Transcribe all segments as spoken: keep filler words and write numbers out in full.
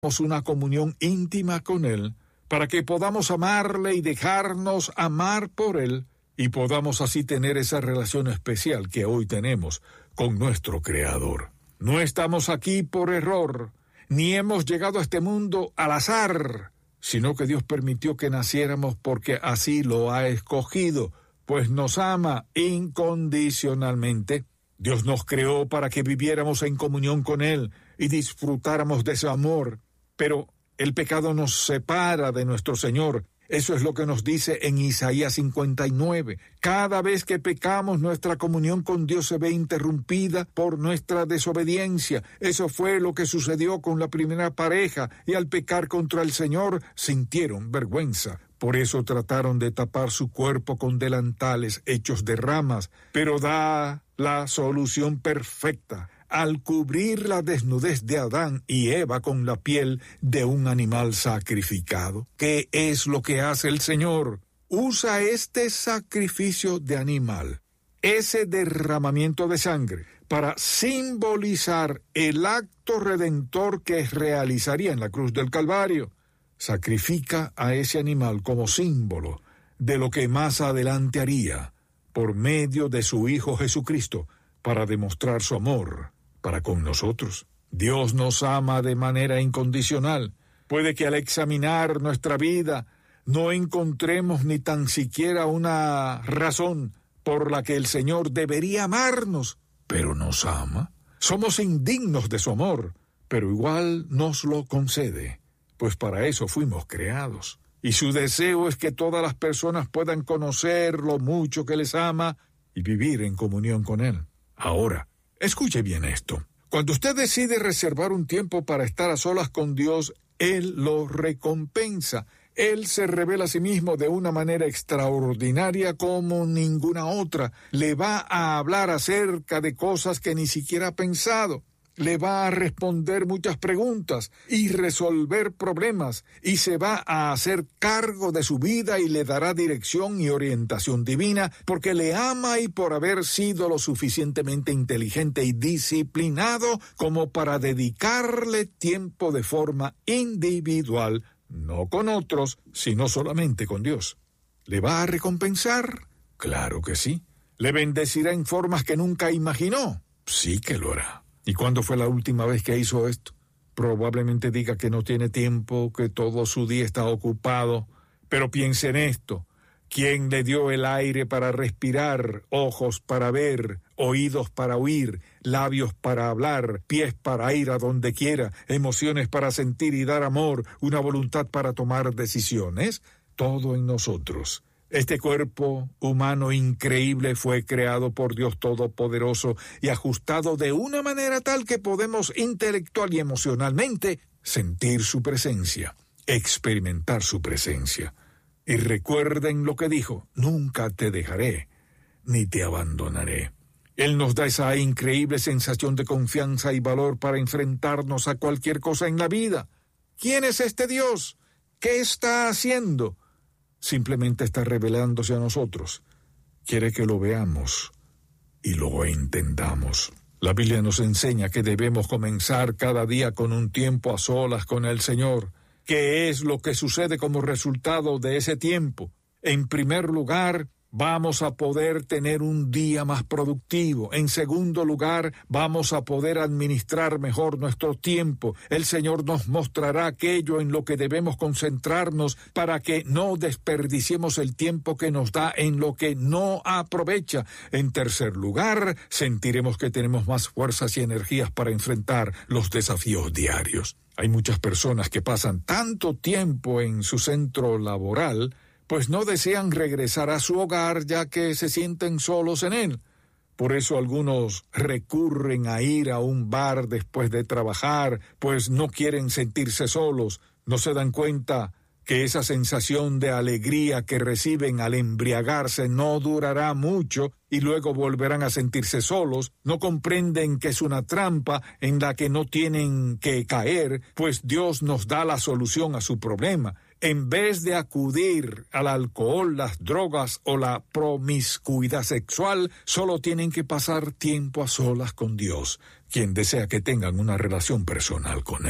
una comunión íntima con Él, para que podamos amarle y dejarnos amar por Él, y podamos así tener esa relación especial que hoy tenemos con nuestro Creador. No estamos aquí por error, ni hemos llegado a este mundo al azar, sino que Dios permitió que naciéramos porque así lo ha escogido, pues nos ama incondicionalmente. Dios nos creó para que viviéramos en comunión con Él y disfrutáramos de su amor, pero el pecado nos separa de nuestro Señor. Eso es lo que nos dice en Isaías cincuenta y nueve. Cada vez que pecamos, nuestra comunión con Dios se ve interrumpida por nuestra desobediencia. Eso fue lo que sucedió con la primera pareja, y al pecar contra el Señor sintieron vergüenza. Por eso trataron de tapar su cuerpo con delantales hechos de ramas, pero da la solución perfecta al cubrir la desnudez de Adán y Eva con la piel de un animal sacrificado. ¿Qué es lo que hace el Señor? Usa este sacrificio de animal, ese derramamiento de sangre, para simbolizar el acto redentor que realizaría en la cruz del Calvario. Sacrifica a ese animal como símbolo de lo que más adelante haría por medio de su Hijo Jesucristo para demostrar su amor para con nosotros. Dios nos ama de manera incondicional. Puede que al examinar nuestra vida no encontremos ni tan siquiera una razón por la que el Señor debería amarnos, pero nos ama. Somos indignos de su amor, pero igual nos lo concede, pues para eso fuimos creados. Y su deseo es que todas las personas puedan conocer lo mucho que les ama y vivir en comunión con Él. Ahora, escuche bien esto. Cuando usted decide reservar un tiempo para estar a solas con Dios, Él lo recompensa. Él se revela a sí mismo de una manera extraordinaria como ninguna otra. Le va a hablar acerca de cosas que ni siquiera ha pensado. Le va a responder muchas preguntas y resolver problemas, y se va a hacer cargo de su vida y le dará dirección y orientación divina, porque le ama y por haber sido lo suficientemente inteligente y disciplinado como para dedicarle tiempo de forma individual, no con otros, sino solamente con Dios. ¿Le va a recompensar? Claro que sí. ¿Le bendecirá en formas que nunca imaginó? Sí que lo hará. ¿Y cuándo fue la última vez que hizo esto? Probablemente diga que no tiene tiempo, que todo su día está ocupado. Pero piense en esto. ¿Quién le dio el aire para respirar, ojos para ver, oídos para oír, labios para hablar, pies para ir a donde quiera, emociones para sentir y dar amor, una voluntad para tomar decisiones? Todo en nosotros. Este cuerpo humano increíble fue creado por Dios Todopoderoso y ajustado de una manera tal que podemos intelectual y emocionalmente sentir su presencia, experimentar su presencia. Y recuerden lo que dijo: nunca te dejaré, ni te abandonaré. Él nos da esa increíble sensación de confianza y valor para enfrentarnos a cualquier cosa en la vida. ¿Quién es este Dios? ¿Qué está haciendo? Simplemente está revelándose a nosotros. Quiere que lo veamos y lo entendamos. La Biblia nos enseña que debemos comenzar cada día con un tiempo a solas con el Señor. ¿Qué es lo que sucede como resultado de ese tiempo? En primer lugar, vamos a poder tener un día más productivo. En segundo lugar, vamos a poder administrar mejor nuestro tiempo. El Señor nos mostrará aquello en lo que debemos concentrarnos para que no desperdiciemos el tiempo que nos da en lo que no aprovecha. En tercer lugar, sentiremos que tenemos más fuerzas y energías para enfrentar los desafíos diarios. Hay muchas personas que pasan tanto tiempo en su centro laboral, pues no desean regresar a su hogar ya que se sienten solos en él. Por eso algunos recurren a ir a un bar después de trabajar, pues no quieren sentirse solos. No se dan cuenta que esa sensación de alegría que reciben al embriagarse no durará mucho y luego volverán a sentirse solos. No comprenden que es una trampa en la que no tienen que caer, pues Dios nos da la solución a su problema. En vez de acudir al alcohol, las drogas o la promiscuidad sexual, solo tienen que pasar tiempo a solas con Dios, quien desea que tengan una relación personal con Él.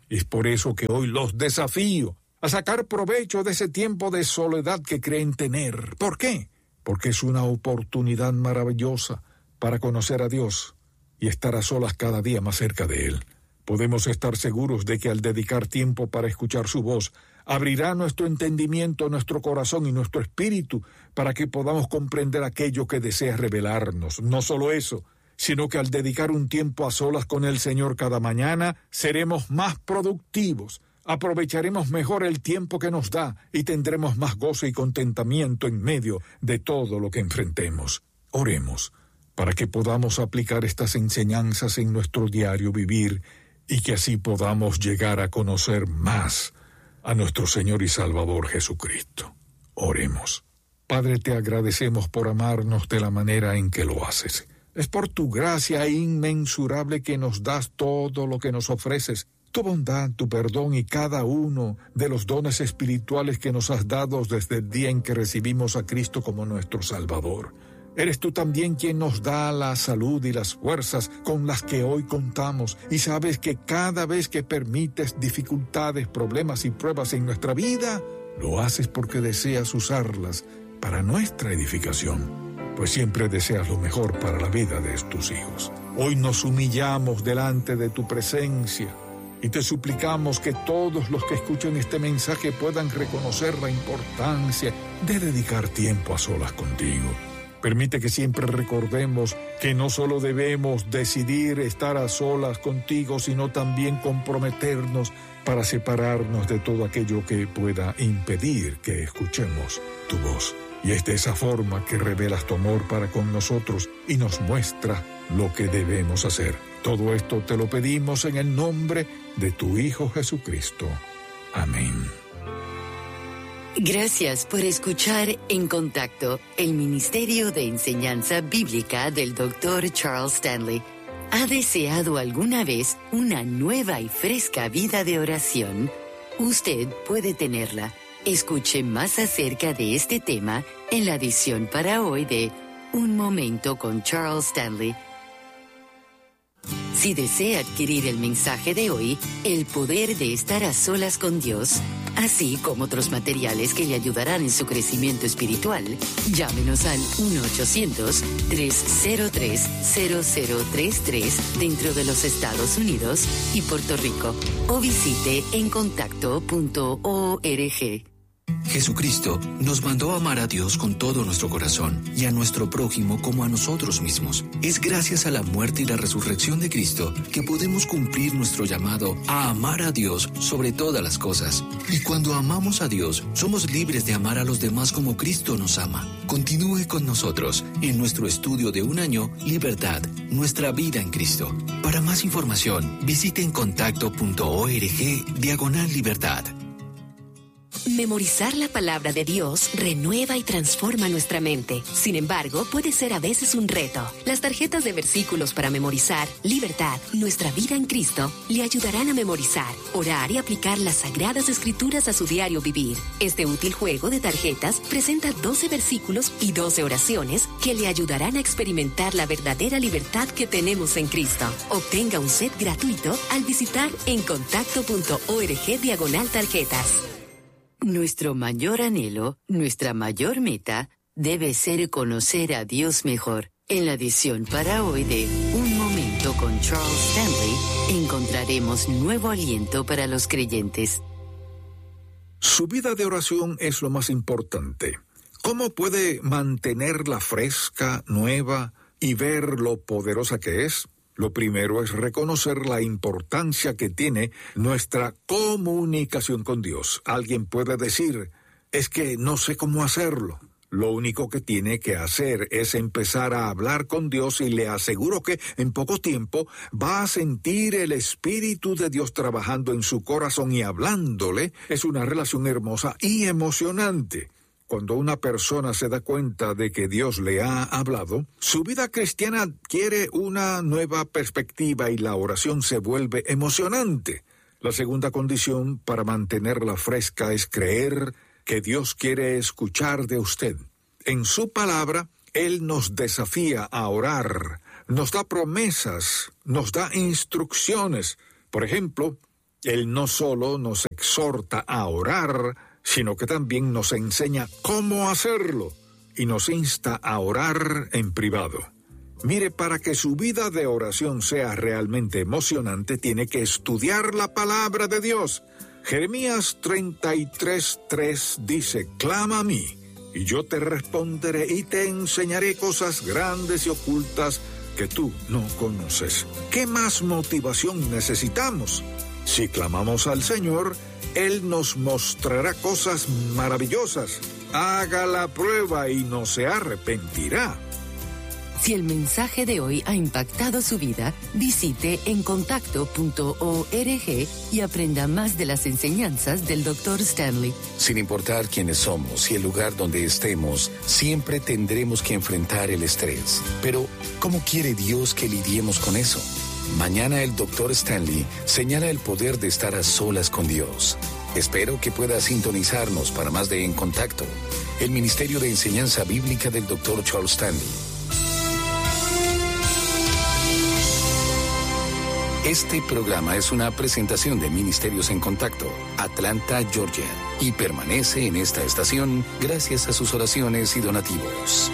Es por eso que hoy los desafío a sacar provecho de ese tiempo de soledad que creen tener. ¿Por qué? Porque es una oportunidad maravillosa para conocer a Dios y estar a solas cada día más cerca de Él. Podemos estar seguros de que al dedicar tiempo para escuchar su voz, abrirá nuestro entendimiento, nuestro corazón y nuestro espíritu para que podamos comprender aquello que desea revelarnos. No solo eso, sino que al dedicar un tiempo a solas con el Señor cada mañana, seremos más productivos, aprovecharemos mejor el tiempo que nos da y tendremos más gozo y contentamiento en medio de todo lo que enfrentemos. Oremos para que podamos aplicar estas enseñanzas en nuestro diario vivir y que así podamos llegar a conocer más a nuestro Señor y Salvador Jesucristo. Oremos. Padre, te agradecemos por amarnos de la manera en que lo haces. Es por tu gracia inmensurable que nos das todo lo que nos ofreces, tu bondad, tu perdón y cada uno de los dones espirituales que nos has dado desde el día en que recibimos a Cristo como nuestro Salvador. Eres tú también quien nos da la salud y las fuerzas con las que hoy contamos, y sabes que cada vez que permites dificultades, problemas y pruebas en nuestra vida, lo haces porque deseas usarlas para nuestra edificación, pues siempre deseas lo mejor para la vida de tus hijos. Hoy nos humillamos delante de tu presencia y te suplicamos que todos los que escuchen este mensaje puedan reconocer la importancia de dedicar tiempo a solas contigo. Permite que siempre recordemos que no solo debemos decidir estar a solas contigo, sino también comprometernos para separarnos de todo aquello que pueda impedir que escuchemos tu voz. Y es de esa forma que revelas tu amor para con nosotros y nos muestra lo que debemos hacer. Todo esto te lo pedimos en el nombre de tu Hijo Jesucristo. Amén. Gracias por escuchar En Contacto, el Ministerio de Enseñanza Bíblica del doctor Charles Stanley. ¿Ha deseado alguna vez una nueva y fresca vida de oración? Usted puede tenerla. Escuche más acerca de este tema en la edición para hoy de Un Momento con Charles Stanley. Si desea adquirir el mensaje de hoy, El poder de estar a solas con Dios, así como otros materiales que le ayudarán en su crecimiento espiritual, llámenos al uno ochocientos, tres cero tres, cero cero tres tres dentro de los Estados Unidos y Puerto Rico, o visite en contacto punto org. Jesucristo nos mandó a amar a Dios con todo nuestro corazón y a nuestro prójimo como a nosotros mismos. Es gracias a la muerte y la resurrección de Cristo que podemos cumplir nuestro llamado a amar a Dios sobre todas las cosas. Y cuando amamos a Dios, somos libres de amar a los demás como Cristo nos ama. Continúe con nosotros en nuestro estudio de un año, Libertad, nuestra vida en Cristo. Para más información, visite en contacto punto org diagonal libertad. Memorizar la palabra de Dios renueva y transforma nuestra mente. Sin embargo, puede ser a veces un reto. Las tarjetas de versículos para memorizar, Libertad, nuestra vida en Cristo, le ayudarán a memorizar, orar y aplicar las Sagradas Escrituras a su diario vivir. Este útil juego de tarjetas presenta doce versículos y doce oraciones que le ayudarán a experimentar la verdadera libertad que tenemos en Cristo. Obtenga un set gratuito al visitar en contacto punto org diagonal tarjetas. Nuestro mayor anhelo, nuestra mayor meta, debe ser conocer a Dios mejor. En la edición para hoy de Un Momento con Charles Stanley, encontraremos nuevo aliento para los creyentes. Su vida de oración es lo más importante. ¿Cómo puede mantenerla fresca, nueva y ver lo poderosa que es? Lo primero es reconocer la importancia que tiene nuestra comunicación con Dios. Alguien puede decir, es que no sé cómo hacerlo. Lo único que tiene que hacer es empezar a hablar con Dios y le aseguro que en poco tiempo va a sentir el Espíritu de Dios trabajando en su corazón y hablándole. Es una relación hermosa y emocionante. Cuando una persona se da cuenta de que Dios le ha hablado, su vida cristiana adquiere una nueva perspectiva y la oración se vuelve emocionante. La segunda condición para mantenerla fresca es creer que Dios quiere escuchar de usted. En su palabra, Él nos desafía a orar, nos da promesas, nos da instrucciones. Por ejemplo, Él no solo nos exhorta a orar, sino que también nos enseña cómo hacerlo y nos insta a orar en privado. Mire, para que su vida de oración sea realmente emocionante, tiene que estudiar la palabra de Dios. Jeremías treinta y tres, tres dice: clama a mí, y yo te responderé y te enseñaré cosas grandes y ocultas que tú no conoces. ¿Qué más motivación necesitamos? Si clamamos al Señor, Él nos mostrará cosas maravillosas. Haga la prueba y no se arrepentirá. Si el mensaje de hoy ha impactado su vida, visite encontacto punto org y aprenda más de las enseñanzas del doctor Stanley. Sin importar quiénes somos y el lugar donde estemos, siempre tendremos que enfrentar el estrés. Pero, ¿cómo quiere Dios que lidiemos con eso? Mañana el doctor Stanley señala el poder de estar a solas con Dios. Espero que pueda sintonizarnos para más de En Contacto, el Ministerio de Enseñanza Bíblica del doctor Charles Stanley. Este programa es una presentación de Ministerios en Contacto, Atlanta, Georgia, y permanece en esta estación gracias a sus oraciones y donativos.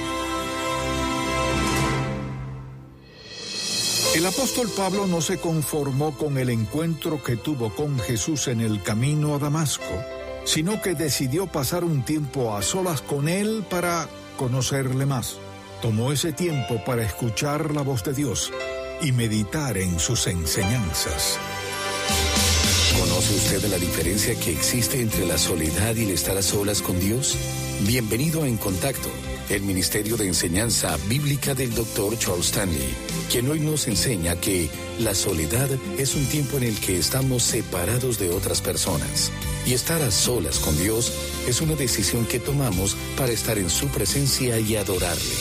El apóstol Pablo no se conformó con el encuentro que tuvo con Jesús en el camino a Damasco, sino que decidió pasar un tiempo a solas con él para conocerle más. Tomó ese tiempo para escuchar la voz de Dios y meditar en sus enseñanzas. ¿Conoce usted la diferencia que existe entre la soledad y el estar a solas con Dios? Bienvenido a En Contacto, el Ministerio de Enseñanza Bíblica del doctor Charles Stanley, quien hoy nos enseña que la soledad es un tiempo en el que estamos separados de otras personas. Y estar a solas con Dios es una decisión que tomamos para estar en su presencia y adorarle.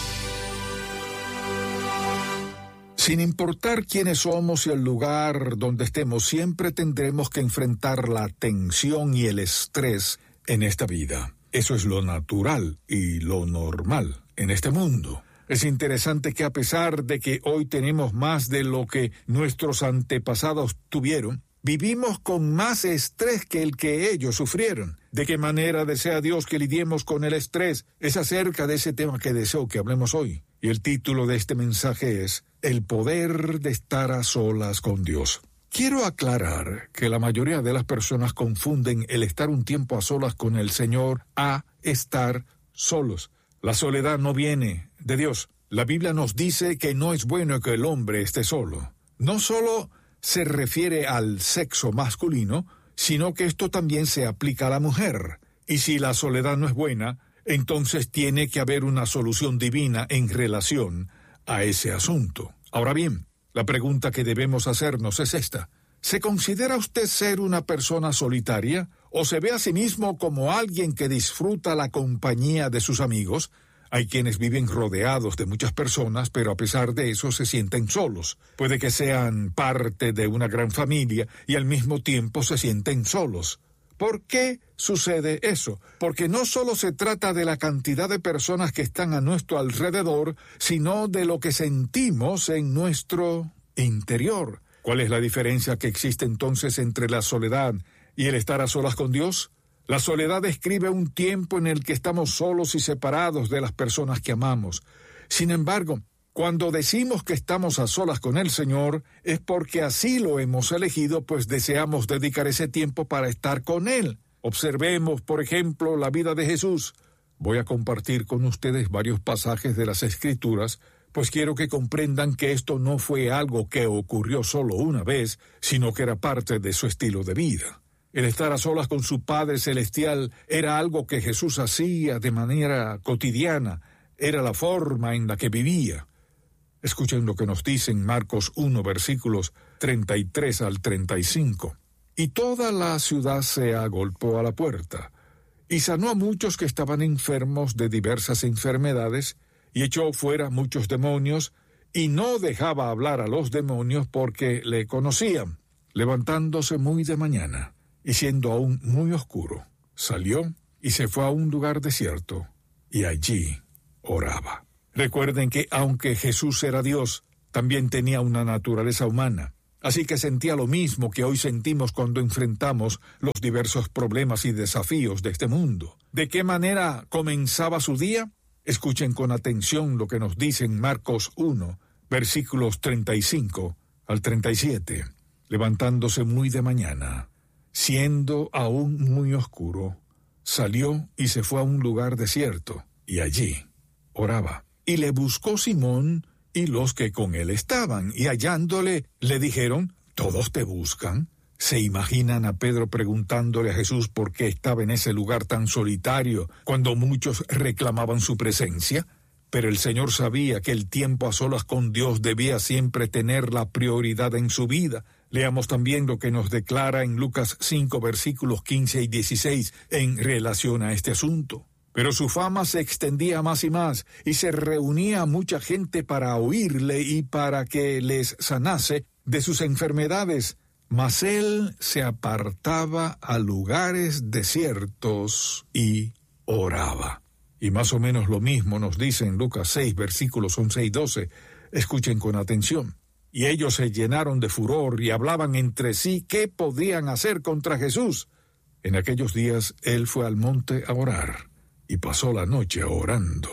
Sin importar quiénes somos y el lugar donde estemos, siempre tendremos que enfrentar la tensión y el estrés en esta vida. Eso es lo natural y lo normal en este mundo. Es interesante que a pesar de que hoy tenemos más de lo que nuestros antepasados tuvieron, vivimos con más estrés que el que ellos sufrieron. ¿De qué manera desea Dios que lidiemos con el estrés? Es acerca de ese tema que deseo que hablemos hoy. Y el título de este mensaje es El poder de estar a solas con Dios. Quiero aclarar que la mayoría de las personas confunden el estar un tiempo a solas con el Señor a estar solos. La soledad no viene de Dios. La Biblia nos dice que no es bueno que el hombre esté solo. No solo se refiere al sexo masculino, sino que esto también se aplica a la mujer. Y si la soledad no es buena, entonces tiene que haber una solución divina en relación a ese asunto. Ahora bien, la pregunta que debemos hacernos es esta: ¿se considera usted ser una persona solitaria o se ve a sí mismo como alguien que disfruta la compañía de sus amigos? Hay quienes viven rodeados de muchas personas, pero a pesar de eso se sienten solos. Puede que sean parte de una gran familia y al mismo tiempo se sienten solos. ¿Por qué sucede eso? Porque no solo se trata de la cantidad de personas que están a nuestro alrededor, sino de lo que sentimos en nuestro interior. ¿Cuál es la diferencia que existe entonces entre la soledad y el estar a solas con Dios? La soledad describe un tiempo en el que estamos solos y separados de las personas que amamos. Sin embargo, cuando decimos que estamos a solas con el Señor, es porque así lo hemos elegido, pues deseamos dedicar ese tiempo para estar con Él. Observemos, por ejemplo, la vida de Jesús. Voy a compartir con ustedes varios pasajes de las Escrituras, pues quiero que comprendan que esto no fue algo que ocurrió solo una vez, sino que era parte de su estilo de vida. El estar a solas con su Padre Celestial era algo que Jesús hacía de manera cotidiana, era la forma en la que vivía. Escuchen lo que nos dice en Marcos uno, versículos treinta y tres al treinta y cinco. Y toda la ciudad se agolpó a la puerta, y sanó a muchos que estaban enfermos de diversas enfermedades, y echó fuera muchos demonios, y no dejaba hablar a los demonios porque le conocían. Levantándose muy de mañana, y siendo aún muy oscuro, salió y se fue a un lugar desierto, y allí oraba. Recuerden que aunque Jesús era Dios, también tenía una naturaleza humana. así que sentía lo mismo que hoy sentimos cuando enfrentamos los diversos problemas y desafíos de este mundo. ¿De qué manera comenzaba su día? Escuchen con atención lo que nos dice en Marcos uno, versículos treinta y cinco al treinta y siete. Levantándose muy de mañana, siendo aún muy oscuro, salió y se fue a un lugar desierto, y allí oraba. Y le buscó Simón y los que con él estaban, y hallándole, le dijeron: ¿todos te buscan? ¿Se imaginan a Pedro preguntándole a Jesús por qué estaba en ese lugar tan solitario cuando muchos reclamaban su presencia? Pero el Señor sabía que el tiempo a solas con Dios debía siempre tener la prioridad en su vida. Leamos también lo que nos declara en Lucas cinco, versículos quince y dieciséis en relación a este asunto. Pero su fama se extendía más y más, y se reunía mucha gente para oírle y para que les sanase de sus enfermedades. Mas él se apartaba a lugares desiertos y oraba. Y más o menos lo mismo nos dice en Lucas seis, versículos once y doce. Escuchen con atención. Y ellos se llenaron de furor y hablaban entre sí qué podían hacer contra Jesús. En aquellos días él fue al monte a orar y pasó la noche orando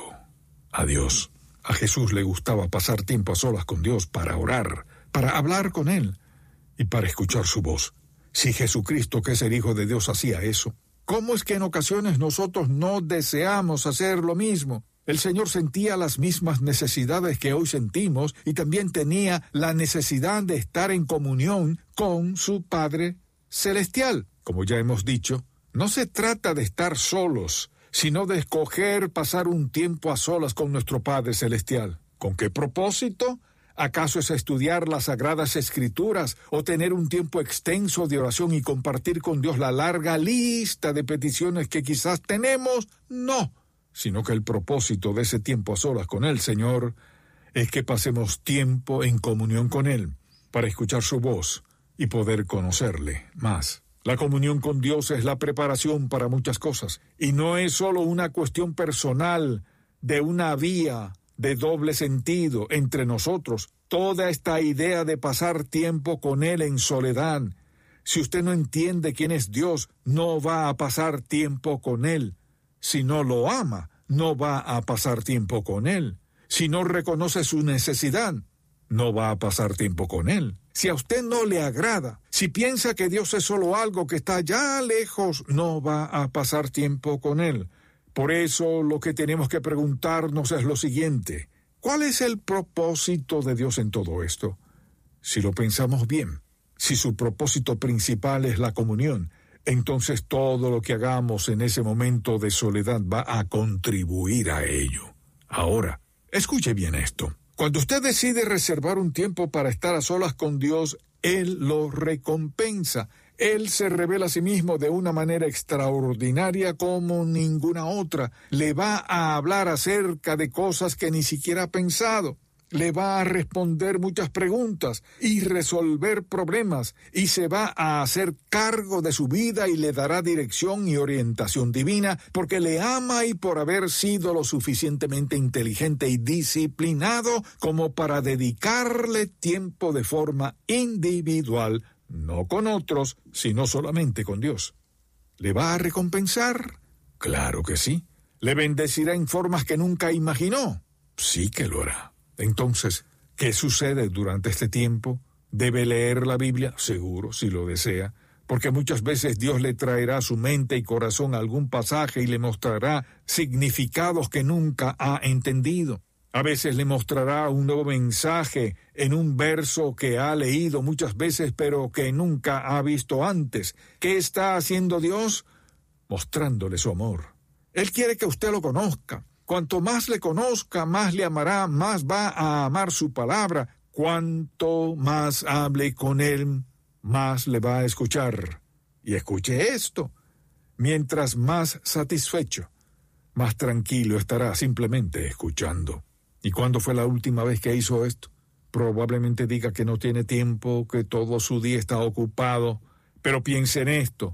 a Dios. A Jesús le gustaba pasar tiempo a solas con Dios para orar, para hablar con él y para escuchar su voz. Si Jesucristo, que es el Hijo de Dios, hacía eso, ¿cómo es que en ocasiones nosotros no deseamos hacer lo mismo? El Señor sentía las mismas necesidades que hoy sentimos y también tenía la necesidad de estar en comunión con su Padre Celestial. Como ya hemos dicho, no se trata de estar solos, sino de escoger pasar un tiempo a solas con nuestro Padre Celestial. ¿Con qué propósito? ¿Acaso es estudiar las Sagradas Escrituras o tener un tiempo extenso de oración y compartir con Dios la larga lista de peticiones que quizás tenemos? No, sino que el propósito de ese tiempo a solas con el Señor es que pasemos tiempo en comunión con Él para escuchar su voz y poder conocerle más. La comunión con Dios es la preparación para muchas cosas y no es solo una cuestión personal de una vía de doble sentido entre nosotros. Toda esta idea de pasar tiempo con Él en soledad. Si usted no entiende quién es Dios, no va a pasar tiempo con Él. Si no lo ama, no va a pasar tiempo con Él. Si no reconoce su necesidad, no va a pasar tiempo con Él. Si a usted no le agrada, si piensa que Dios es solo algo que está allá lejos, no va a pasar tiempo con Él. Por eso lo que tenemos que preguntarnos es lo siguiente: ¿cuál es el propósito de Dios en todo esto? Si lo pensamos bien, si su propósito principal es la comunión, entonces todo lo que hagamos en ese momento de soledad va a contribuir a ello. Ahora, escuche bien esto. Cuando usted decide reservar un tiempo para estar a solas con Dios, Él lo recompensa. Él se revela a sí mismo de una manera extraordinaria como ninguna otra. Le va a hablar acerca de cosas que ni siquiera ha pensado. Le va a responder muchas preguntas y resolver problemas, y se va a hacer cargo de su vida y le dará dirección y orientación divina porque le ama y por haber sido lo suficientemente inteligente y disciplinado como para dedicarle tiempo de forma individual, no con otros, sino solamente con Dios. ¿Le va a recompensar? Claro que sí. ¿Le bendecirá en formas que nunca imaginó? Sí que lo hará. Entonces, ¿qué sucede durante este tiempo? ¿Debe leer la Biblia? Seguro, si lo desea, porque muchas veces Dios le traerá a su mente y corazón algún pasaje y le mostrará significados que nunca ha entendido. A veces le mostrará un nuevo mensaje en un verso que ha leído muchas veces pero que nunca ha visto antes. ¿Qué está haciendo Dios? Mostrándole su amor. Él quiere que usted lo conozca. Cuanto más le conozca, más le amará, más va a amar su palabra. Cuanto más hable con Él, más le va a escuchar. Y escuche esto. Mientras más satisfecho, más tranquilo estará simplemente escuchando. ¿Y cuándo fue la última vez que hizo esto? Probablemente diga que no tiene tiempo, que todo su día está ocupado. Pero piense en esto.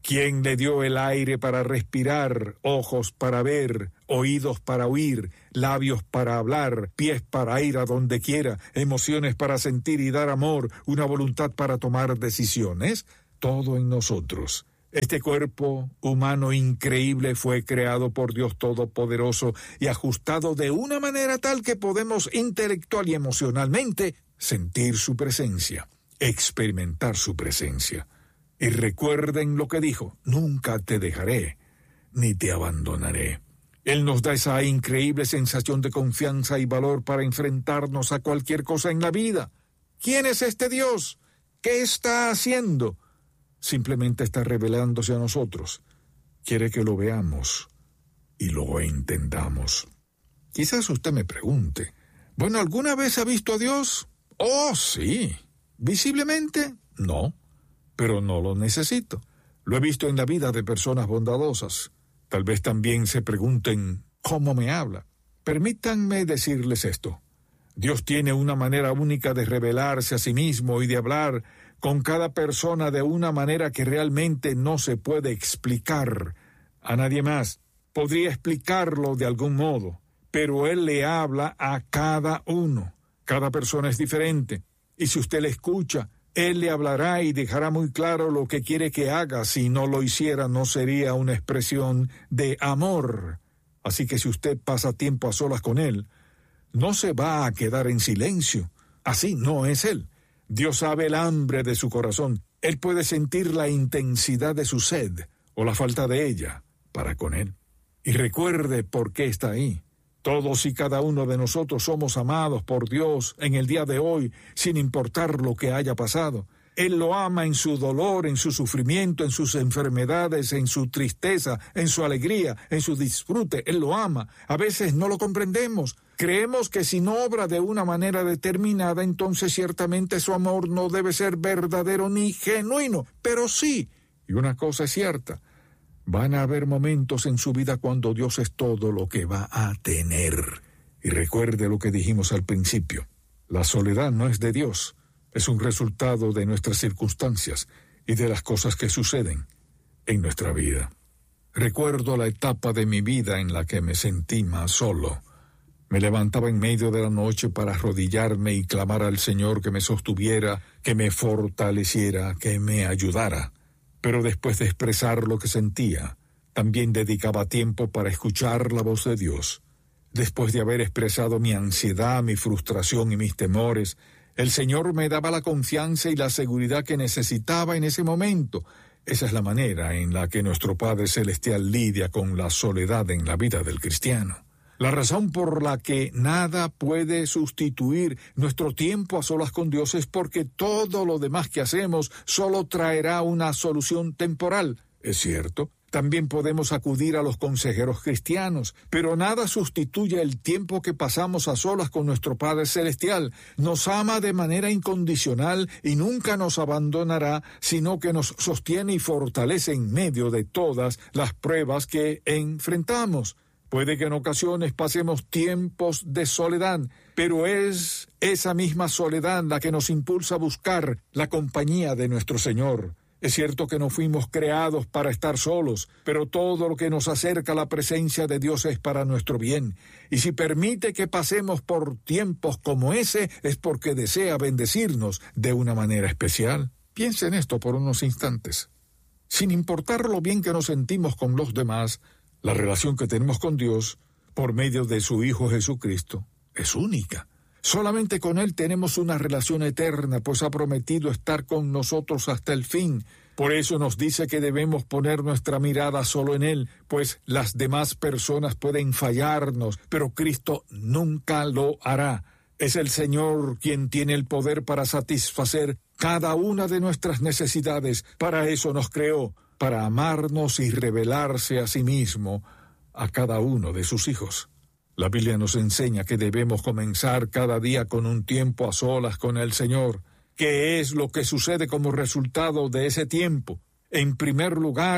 ¿Quién le dio el aire para respirar, ojos para ver, oídos para oír, labios para hablar, pies para ir a donde quiera, emociones para sentir y dar amor, una voluntad para tomar decisiones? Todo en nosotros. Este cuerpo humano increíble fue creado por Dios Todopoderoso y ajustado de una manera tal que podemos intelectual y emocionalmente sentir su presencia, experimentar su presencia. Y recuerden lo que dijo: nunca te dejaré, ni te abandonaré. Él nos da esa increíble sensación de confianza y valor para enfrentarnos a cualquier cosa en la vida. ¿Quién es este Dios? ¿Qué está haciendo? Simplemente está revelándose a nosotros. Quiere que lo veamos y lo entendamos. Quizás usted me pregunte, bueno, ¿alguna vez ha visto a Dios? Oh, sí. ¿Visiblemente? No. Pero no lo necesito. Lo he visto en la vida de personas bondadosas. Tal vez también se pregunten, ¿cómo me habla? Permítanme decirles esto. Dios tiene una manera única de revelarse a sí mismo y de hablar con cada persona de una manera que realmente no se puede explicar a nadie más. Podría explicarlo de algún modo, pero Él le habla a cada uno. Cada persona es diferente, y si usted le escucha, Él le hablará y dejará muy claro lo que quiere que haga. Si no lo hiciera, no sería una expresión de amor. Así que si usted pasa tiempo a solas con Él, no se va a quedar en silencio. Así no es Él. Dios sabe el hambre de su corazón. Él puede sentir la intensidad de su sed o la falta de ella para con Él. Y recuerde por qué está ahí. Todos y cada uno de nosotros somos amados por Dios en el día de hoy, sin importar lo que haya pasado. Él lo ama en su dolor, en su sufrimiento, en sus enfermedades, en su tristeza, en su alegría, en su disfrute. Él lo ama. A veces no lo comprendemos. Creemos que si no obra de una manera determinada, entonces ciertamente su amor no debe ser verdadero ni genuino. Pero sí, y una cosa es cierta, van a haber momentos en su vida cuando Dios es todo lo que va a tener. Y recuerde lo que dijimos al principio. La soledad no es de Dios. Es un resultado de nuestras circunstancias y de las cosas que suceden en nuestra vida. Recuerdo la etapa de mi vida en la que me sentí más solo. Me levantaba en medio de la noche para arrodillarme y clamar al Señor que me sostuviera, que me fortaleciera, que me ayudara. Pero después de expresar lo que sentía, también dedicaba tiempo para escuchar la voz de Dios. Después de haber expresado mi ansiedad, mi frustración y mis temores, el Señor me daba la confianza y la seguridad que necesitaba en ese momento. Esa es la manera en la que nuestro Padre Celestial lidia con la soledad en la vida del cristiano. La razón por la que nada puede sustituir nuestro tiempo a solas con Dios es porque todo lo demás que hacemos solo traerá una solución temporal. Es cierto, también podemos acudir a los consejeros cristianos, pero nada sustituye el tiempo que pasamos a solas con nuestro Padre Celestial. Nos ama de manera incondicional y nunca nos abandonará, sino que nos sostiene y fortalece en medio de todas las pruebas que enfrentamos. Puede que en ocasiones pasemos tiempos de soledad, pero es esa misma soledad la que nos impulsa a buscar la compañía de nuestro Señor. Es cierto que no fuimos creados para estar solos, pero todo lo que nos acerca a la presencia de Dios es para nuestro bien. Y si permite que pasemos por tiempos como ese, es porque desea bendecirnos de una manera especial. Piense en esto por unos instantes. Sin importar lo bien que nos sentimos con los demás, la relación que tenemos con Dios, por medio de su Hijo Jesucristo, es única. Solamente con Él tenemos una relación eterna, pues ha prometido estar con nosotros hasta el fin. Por eso nos dice que debemos poner nuestra mirada solo en Él, pues las demás personas pueden fallarnos, pero Cristo nunca lo hará. Es el Señor quien tiene el poder para satisfacer cada una de nuestras necesidades. Para eso nos creó, para amarnos y revelarse a sí mismo a cada uno de sus hijos. La Biblia nos enseña que debemos comenzar cada día con un tiempo a solas con el Señor. ¿Qué es lo que sucede como resultado de ese tiempo? En primer lugar,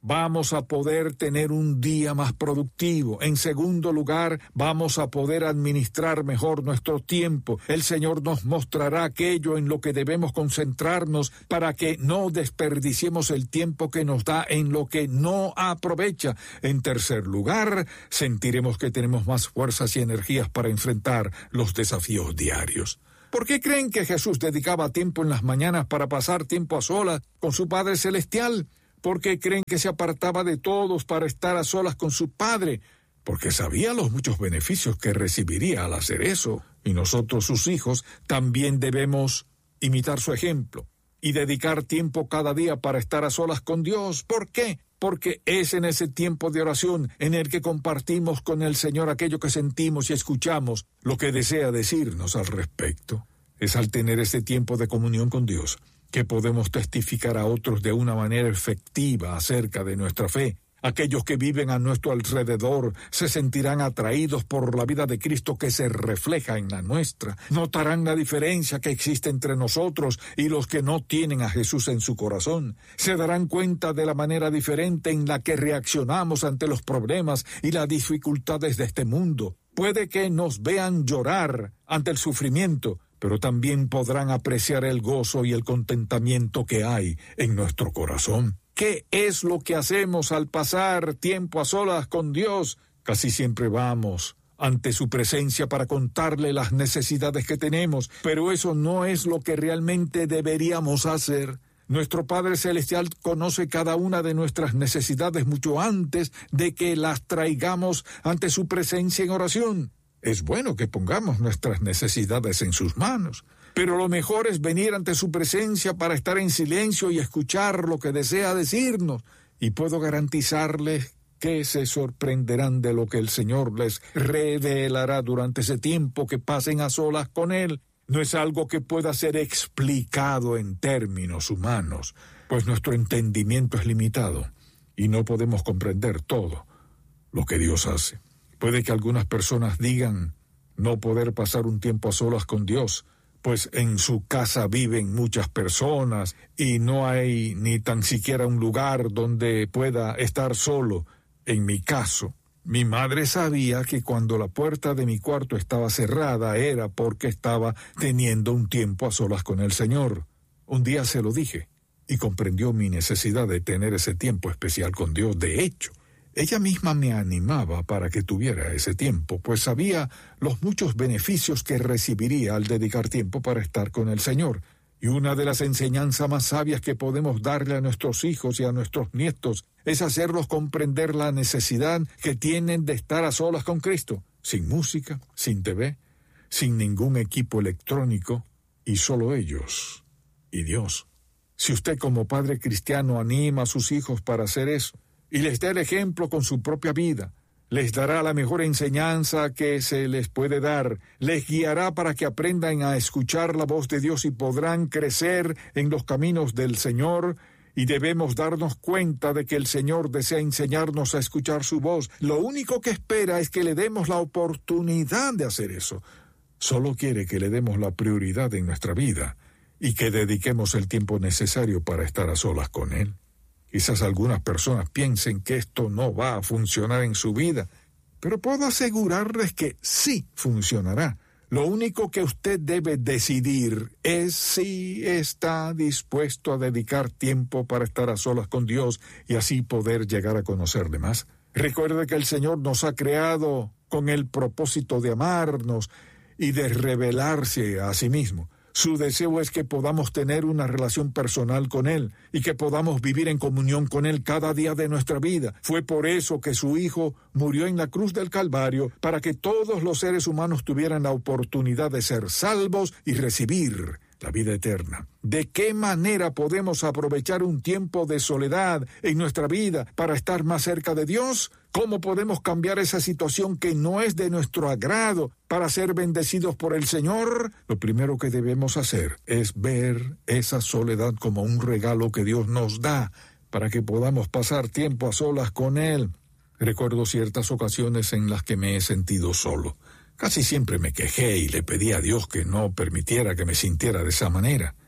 vamos a poder tener un día más productivo. En segundo lugar, vamos a poder administrar mejor nuestro tiempo. El Señor nos mostrará aquello en lo que debemos concentrarnos para que no desperdiciemos el tiempo que nos da en lo que no aprovecha. En tercer lugar, sentiremos que tenemos más fuerzas y energías para enfrentar los desafíos diarios. ¿Por qué creen que Jesús dedicaba tiempo en las mañanas para pasar tiempo a solas con su Padre Celestial? ¿Por qué creen que se apartaba de todos para estar a solas con su Padre? Porque sabía los muchos beneficios que recibiría al hacer eso. Y nosotros, sus hijos, también debemos imitar su ejemplo y dedicar tiempo cada día para estar a solas con Dios. ¿Por qué? Porque es en ese tiempo de oración en el que compartimos con el Señor aquello que sentimos y escuchamos lo que desea decirnos al respecto. Es al tener ese tiempo de comunión con Dios que podemos testificar a otros de una manera efectiva acerca de nuestra fe. Aquellos que viven a nuestro alrededor se sentirán atraídos por la vida de Cristo que se refleja en la nuestra. Notarán la diferencia que existe entre nosotros y los que no tienen a Jesús en su corazón. Se darán cuenta de la manera diferente en la que reaccionamos ante los problemas y las dificultades de este mundo. Puede que nos vean llorar ante el sufrimiento, pero también podrán apreciar el gozo y el contentamiento que hay en nuestro corazón. ¿Qué es lo que hacemos al pasar tiempo a solas con Dios? Casi siempre vamos ante su presencia para contarle las necesidades que tenemos, pero eso no es lo que realmente deberíamos hacer. Nuestro Padre Celestial conoce cada una de nuestras necesidades mucho antes de que las traigamos ante su presencia en oración. Es bueno que pongamos nuestras necesidades en sus manos, pero lo mejor es venir ante su presencia para estar en silencio y escuchar lo que desea decirnos. Y puedo garantizarles que se sorprenderán de lo que el Señor les revelará durante ese tiempo que pasen a solas con Él. No es algo que pueda ser explicado en términos humanos, pues nuestro entendimiento es limitado y no podemos comprender todo lo que Dios hace. Puede que algunas personas digan no poder pasar un tiempo a solas con Dios, pues en su casa viven muchas personas y no hay ni tan siquiera un lugar donde pueda estar solo. En mi caso, mi madre sabía que cuando la puerta de mi cuarto estaba cerrada era porque estaba teniendo un tiempo a solas con el Señor. Un día se lo dije y comprendió mi necesidad de tener ese tiempo especial con Dios. De hecho, ella misma me animaba para que tuviera ese tiempo, pues sabía los muchos beneficios que recibiría al dedicar tiempo para estar con el Señor. Y una de las enseñanzas más sabias que podemos darle a nuestros hijos y a nuestros nietos es hacerlos comprender la necesidad que tienen de estar a solas con Cristo, sin música, sin T V, sin ningún equipo electrónico, y solo ellos y Dios. Si usted como padre cristiano anima a sus hijos para hacer eso, y les da el ejemplo con su propia vida, les dará la mejor enseñanza que se les puede dar, les guiará para que aprendan a escuchar la voz de Dios y podrán crecer en los caminos del Señor, y debemos darnos cuenta de que el Señor desea enseñarnos a escuchar su voz. Lo único que espera es que le demos la oportunidad de hacer eso. Solo quiere que le demos la prioridad en nuestra vida y que dediquemos el tiempo necesario para estar a solas con Él. Quizás algunas personas piensen que esto no va a funcionar en su vida, pero puedo asegurarles que sí funcionará. Lo único que usted debe decidir es si está dispuesto a dedicar tiempo para estar a solas con Dios y así poder llegar a conocerle más. Recuerde que el Señor nos ha creado con el propósito de amarnos y de revelarse a sí mismo. Su deseo es que podamos tener una relación personal con Él y que podamos vivir en comunión con Él cada día de nuestra vida. Fue por eso que su Hijo murió en la cruz del Calvario, para que todos los seres humanos tuvieran la oportunidad de ser salvos y recibir la vida eterna. ¿De qué manera podemos aprovechar un tiempo de soledad en nuestra vida para estar más cerca de Dios? ¿Cómo podemos cambiar esa situación que no es de nuestro agrado para ser bendecidos por el Señor? Lo primero que debemos hacer es ver esa soledad como un regalo que Dios nos da para que podamos pasar tiempo a solas con Él. Recuerdo ciertas ocasiones en las que me he sentido solo. Casi siempre me quejé y le pedí a Dios que no permitiera que me sintiera de esa manera.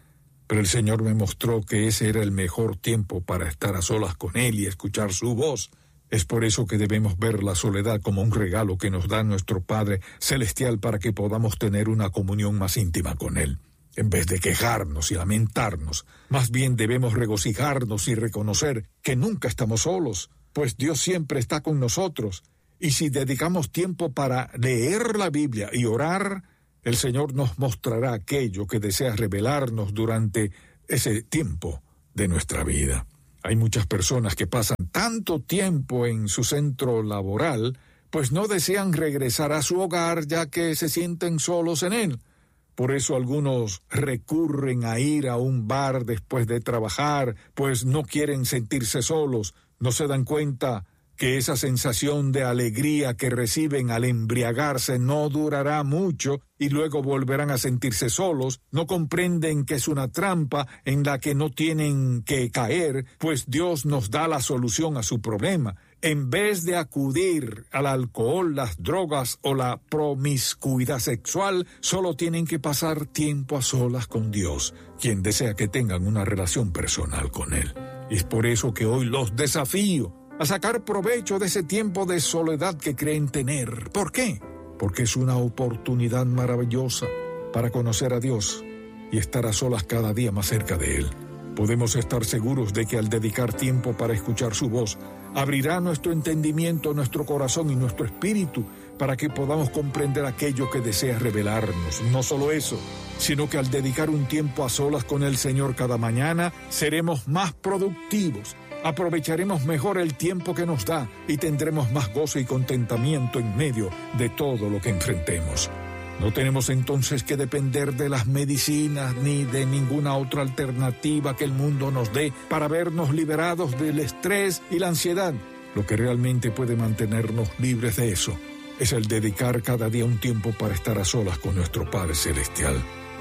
pero el Señor me mostró que ese era el mejor tiempo para estar a solas con Él y escuchar su voz. Es por eso que debemos ver la soledad como un regalo que nos da nuestro Padre Celestial para que podamos tener una comunión más íntima con Él. En vez de quejarnos y lamentarnos, más bien debemos regocijarnos y reconocer que nunca estamos solos, pues Dios siempre está con nosotros. Y si dedicamos tiempo para leer la Biblia y orar, el Señor nos mostrará aquello que desea revelarnos durante ese tiempo de nuestra vida. Hay muchas personas que pasan tanto tiempo en su centro laboral, pues no desean regresar a su hogar ya que se sienten solos en él. Por eso algunos recurren a ir a un bar después de trabajar, pues no quieren sentirse solos, no se dan cuenta que esa sensación de alegría que reciben al embriagarse no durará mucho y luego volverán a sentirse solos, no comprenden que es una trampa en la que no tienen que caer, pues Dios nos da la solución a su problema. En vez de acudir al alcohol, las drogas o la promiscuidad sexual, solo tienen que pasar tiempo a solas con Dios, quien desea que tengan una relación personal con Él. Y es por eso que hoy los desafío a sacar provecho de ese tiempo de soledad que creen tener. ¿Por qué? Porque es una oportunidad maravillosa para conocer a Dios y estar a solas cada día más cerca de Él. Podemos estar seguros de que al dedicar tiempo para escuchar su voz, abrirá nuestro entendimiento, nuestro corazón y nuestro espíritu para que podamos comprender aquello que desea revelarnos. No solo eso, sino que al dedicar un tiempo a solas con el Señor cada mañana, seremos más productivos. Aprovecharemos mejor el tiempo que nos da y tendremos más gozo y contentamiento en medio de todo lo que enfrentemos. No tenemos entonces que depender de las medicinas ni de ninguna otra alternativa que el mundo nos dé para vernos liberados del estrés y la ansiedad. Lo que realmente puede mantenernos libres de eso es el dedicar cada día un tiempo para estar a solas con nuestro Padre Celestial.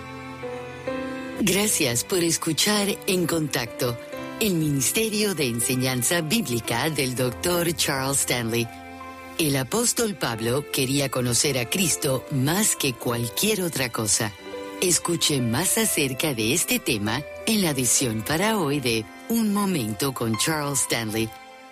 Gracias por escuchar En Contacto, el Ministerio de Enseñanza Bíblica del doctor Charles Stanley. El apóstol Pablo quería conocer a Cristo más que cualquier otra cosa. Escuche más acerca de este tema en la edición para hoy de Un Momento con Charles Stanley.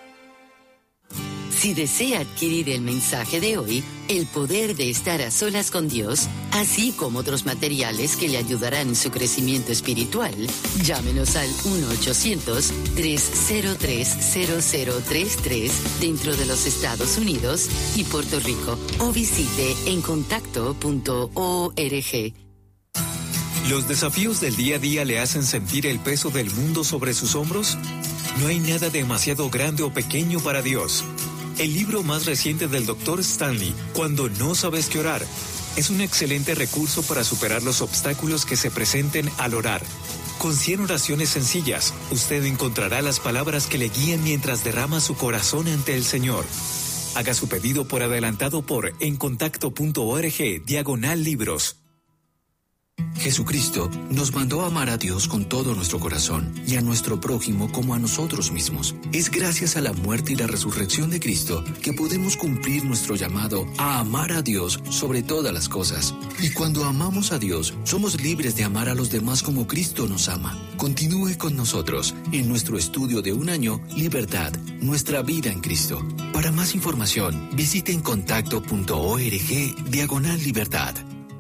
Si desea adquirir el mensaje de hoy, El poder de estar a solas con Dios, así como otros materiales que le ayudarán en su crecimiento espiritual, llámenos al uno ochocientos, tres cero tres, cero cero tres tres dentro de los Estados Unidos y Puerto Rico o visite en contacto punto org. ¿Los desafíos del día a día le hacen sentir el peso del mundo sobre sus hombros? No hay nada demasiado grande o pequeño para Dios. El libro más reciente del doctor Stanley, Cuando no sabes qué orar, es un excelente recurso para superar los obstáculos que se presenten al orar. Con cien oraciones sencillas, usted encontrará las palabras que le guían mientras derrama su corazón ante el Señor. Haga su pedido por adelantado por encontacto punto org diagonal libros. Jesucristo nos mandó a amar a Dios con todo nuestro corazón y a nuestro prójimo como a nosotros mismos. Es gracias a la muerte y la resurrección de Cristo que podemos cumplir nuestro llamado a amar a Dios sobre todas las cosas. Y cuando amamos a Dios, somos libres de amar a los demás como Cristo nos ama. Continúe con nosotros en nuestro estudio de un año, Libertad, nuestra vida en Cristo. Para más información, visite en contacto punto org diagonal libertad.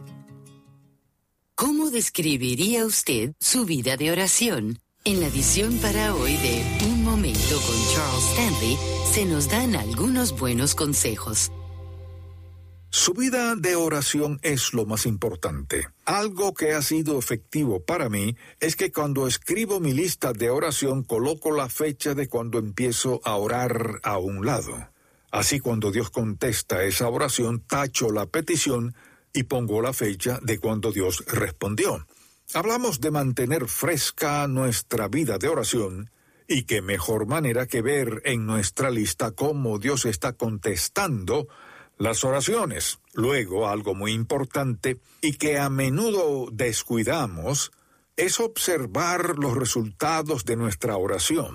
¿Cómo describiría usted su vida de oración? En la edición para hoy de Un Momento con Charles Stanley, se nos dan algunos buenos consejos. Su vida de oración es lo más importante. Algo que ha sido efectivo para mí es que cuando escribo mi lista de oración coloco la fecha de cuando empiezo a orar a un lado. Así cuando Dios contesta esa oración, tacho la petición y pongo la fecha de cuando Dios respondió. Hablamos de mantener fresca nuestra vida de oración, y qué mejor manera que ver en nuestra lista cómo Dios está contestando las oraciones. Luego, algo muy importante y que a menudo descuidamos es observar los resultados de nuestra oración.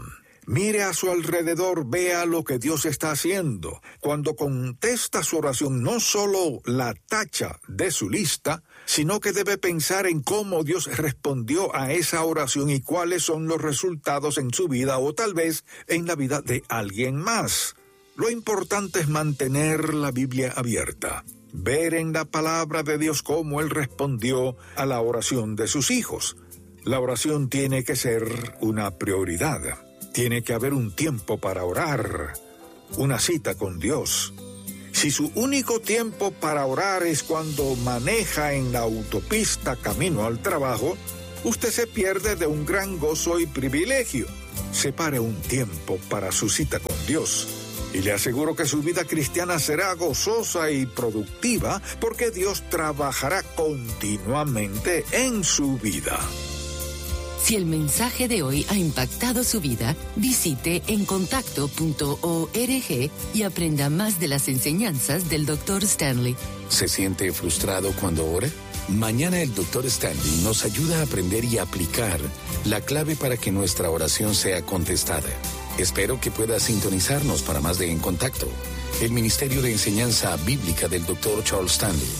Mire a su alrededor, vea lo que Dios está haciendo. Cuando contesta su oración, no solo la tacha de su lista, sino que debe pensar en cómo Dios respondió a esa oración y cuáles son los resultados en su vida o tal vez en la vida de alguien más. Lo importante es mantener la Biblia abierta, ver en la palabra de Dios cómo Él respondió a la oración de sus hijos. La oración tiene que ser una prioridad. Tiene que haber un tiempo para orar, una cita con Dios. Si su único tiempo para orar es cuando maneja en la autopista camino al trabajo, usted se pierde de un gran gozo y privilegio. Separe un tiempo para su cita con Dios. Y le aseguro que su vida cristiana será gozosa y productiva porque Dios trabajará continuamente en su vida. Si el mensaje de hoy ha impactado su vida, visite encontacto punto org y aprenda más de las enseñanzas del doctor Stanley. ¿Se siente frustrado cuando ora? Mañana el doctor Stanley nos ayuda a aprender y aplicar la clave para que nuestra oración sea contestada. Espero que pueda sintonizarnos para más de En Contacto, el Ministerio de Enseñanza Bíblica del doctor Charles Stanley.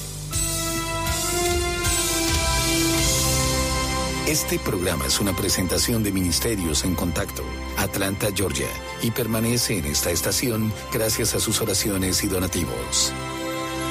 Este programa es una presentación de Ministerios en Contacto, Atlanta, Georgia, y permanece en esta estación gracias a sus oraciones y donativos.